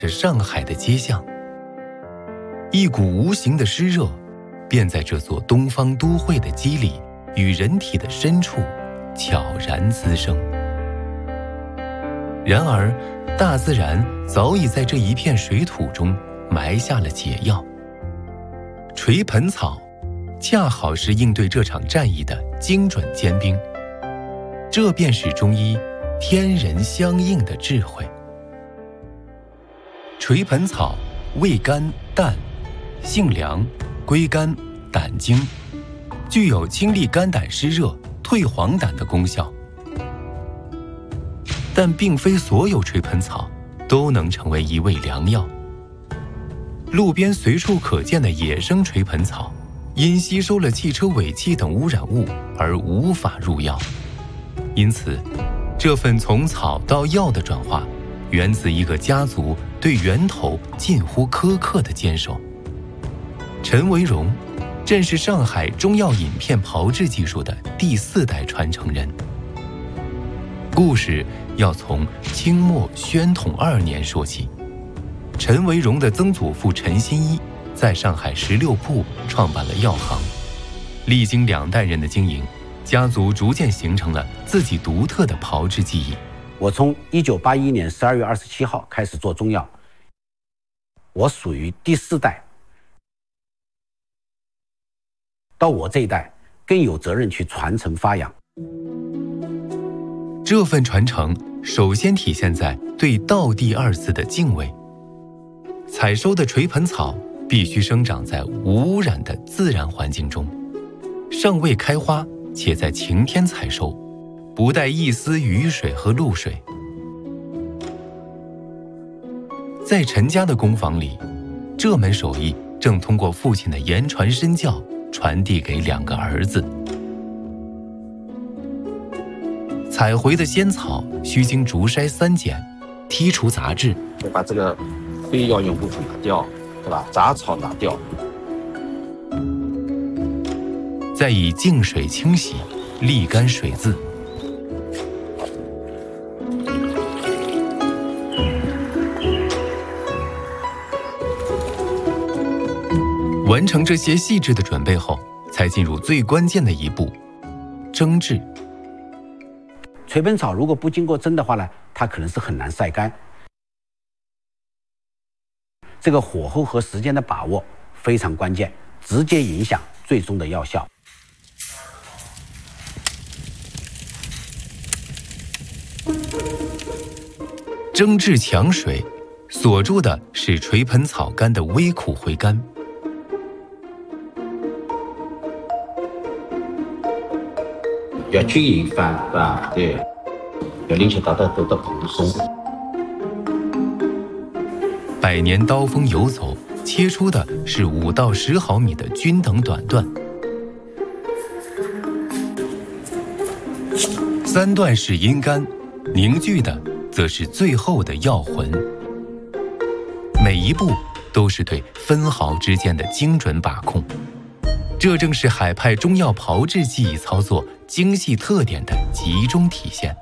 着上海的街巷。一股无形的湿热便在这座东方都会的肌理与人体的深处悄然滋生。然而大自然早已在这一片水土中埋下了解药。垂盆草恰好是应对这场战役的精准尖兵，这便是中医天人相应的智慧。垂盆草味甘淡，性凉，归肝胆经，具有清利肝胆湿热、退黄疸的功效。但并非所有垂盆草都能成为一味良药。路边随处可见的野生垂盆草，因吸收了汽车尾气等污染物而无法入药。因此，这份从草到药的转化，源自一个家族对源头近乎苛刻的坚守。陈维荣正是上海中药饮片炮制技术的第4代传承人。故事要从清末宣统2年说起。陈维荣的曾祖父陈新一在上海16铺创办了药行，历经2代人的经营，家族逐渐形成了自己独特的炮制技艺。 我从1981年12月27号开始做中药，我属于第4代，到我这一代更有责任去传承发扬。 这份传承首先体现在对道地2字的敬畏。采收的垂盆草必须生长在无污染的自然环境中，尚未开花，且在晴天采收，不带一丝雨水和露水。在陈家的工坊里，这门手艺正通过父亲的言传身教传递给2个儿子。采回的仙草需经竹筛3检，剔除杂质， 把这个非药用部分拿掉，对吧？杂草拿掉， 再以净水清洗，沥干水渍。完成这些细致的准备后，才进入最关键的一步——蒸制。 垂盆草如果不经过蒸的话呢，它可能是很难晒干。这个火候和时间的把握非常关键，直接影响最终的药效。 蒸制强水，锁住的是垂盆草干的微苦回甘。 要均匀翻，是吧？对，要令其得到蓬松。 百年刀锋游走，切出的是5到10毫米的均等短段，3段是阴干，凝聚的则是最后的药魂。每一步都是对分毫之间的精准把控，这正是海派中药炮制技艺操作精细特点的集中体现。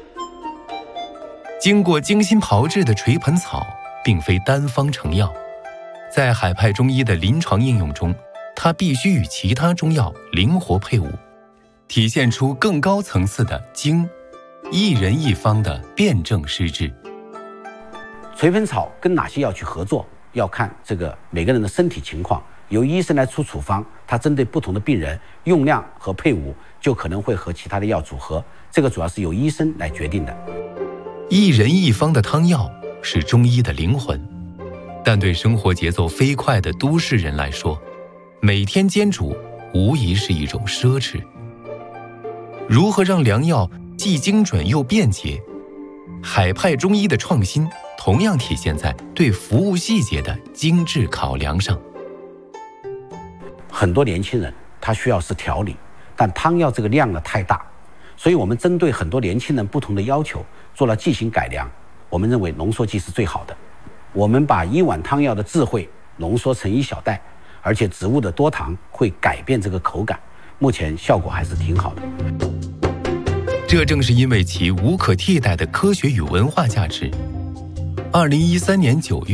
经过精心炮制的垂盆草并非单方成药，在海派中医的临床应用中，它必须与其他中药灵活配伍，体现出更高层次的精，一人一方的辩证施治。 垂盆草跟哪些药去合作，要看这个每个人的身体情况，由医生来出处方，它针对不同的病人，用量和配伍就可能会和其他的药组合，这个主要是由医生来决定的。 一人一方的汤药是中医的灵魂，但对生活节奏飞快的都市人来说，每天煎煮无疑是一种奢侈。如何让良药既精准又便捷？海派中医的创新同样体现在对服务细节的精致考量上。 很多年轻人他需要是调理，但汤药这个量呢太大，所以我们针对很多年轻人不同的要求做了剂型改良。我们认为浓缩剂是最好的，我们把1碗汤药的智慧浓缩成1小袋，而且植物的多糖会改变这个口感，目前效果还是挺好的。 这正是因为其无可替代的科学与文化价值。2013年9月